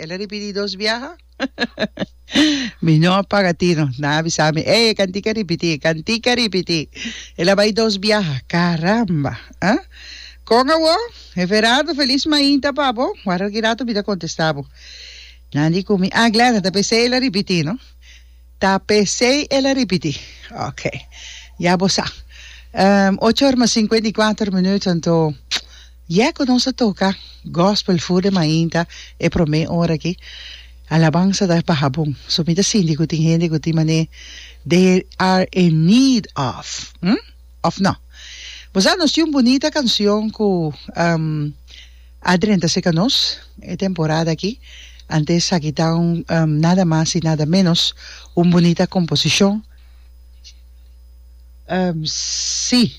Ela repeti dos viaja. Mi no pagatino. Nabi sabi, cantica repeti. Ela vai dos viaja. Caramba. ¿Ah? Konga wo? Everardo, feliz mainta, papo. Guarda girato, vida contestavo. Nandi kumi. Glenda, tapesei ela repeti, no? Tapesei ela repeti. Ok. Ja, bossa. 8:54, então. Ja, conosco toca gospel fude mainta e pro me ora aqui. Alabanza da pahabong. So mita sindi ko ting hindi ko ting mane they are in need of. Of no. Bossa nos yung bonita canción ko Adrián Tasecanos e temporada aqui. Antes aquí está nada más y nada menos bonita composición. Sí.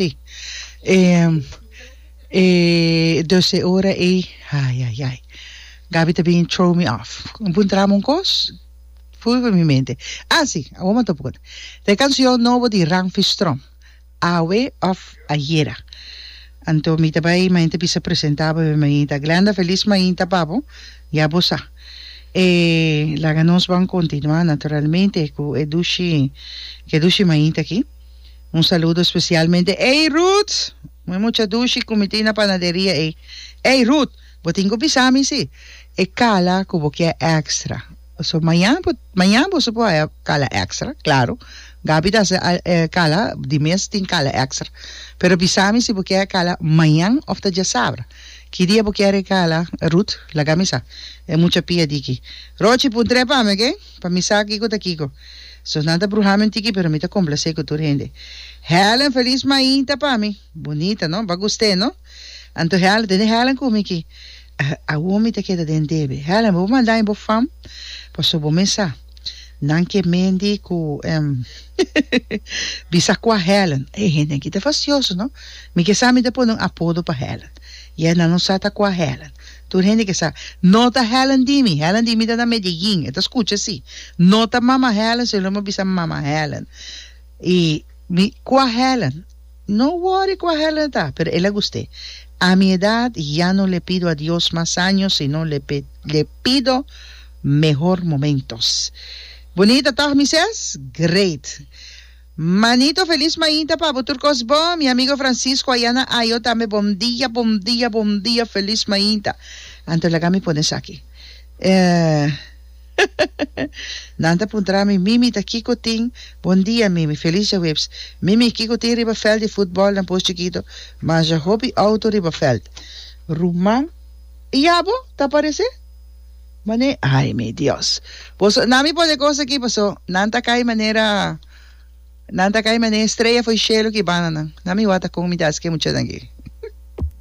12 horas y ay. Gabi também throw me off. Encontramos cos? Fui para minha mente. Sim, vamos a tocar. A canção nova de Ramfistrom, Awe of Ayera. Então, me também mainta pisa apresentava mainta Glenda feliz mainta papo. Ya bosa. La ganos van continuar naturalmente com Edushi mainta aqui. Un saludo especialmente. Hey Ruth, muy mucha dushi comitina panadería. Hey Ruth, botingo pisami si. Cala como que extra. So mañana se puede cala extra, claro. Gabi da cala di mes tin cala extra. Pero pisami si porque cala mañana of the jasabra. Que dia porque cala Ruth la camisa. Mucha pia diki. Rochi puntre pa me que? Pa misa kiko ta kiko. So nada bruhamen tiki pero me te complace con tu gente. Helen feliz mainta pa mi. Bonita, no? Baguste, no? Anto Helen como que a homem te queda dentro. Helen, vou mandar em bofam. Posso vou mensar. Não que mendi com bisa com a Helen. Gente, que tá facioso, não? Me que sabe depois um apodo para Helen. E ela não sabe com a Helen. Tu gente que sabe, nota Helen Dimi tá na Medellín, então escuta assim, nota Mama Helen, se não me bisa Mama Helen, e com a Helen, no worry com a Helen tá, pero ela gostei, a minha idade ya no le pido a Dios más años, sino le pido mejor momentos. Bonita, tá, Mises? Great. Manito, feliz mainta pa Turcos bom, mi amigo Francisco Ayana Ayo también bom dia, feliz mainta. Anto la me pones aquí. Nanta puntrami Mimi ta Kikoting, bom dia Mimi, feliz webs. Mimi Kikoting ribafeld de voetbal dan post chiquito, mas ja hobby auto ribafeld. Rumang, Iabo, ¿te parece? Mane, ay mi Dios. Pues nami pode cosa aquí, pues nanta kai manera estrella foi cheiro que banana. Nami wata comidas que mucha dangi.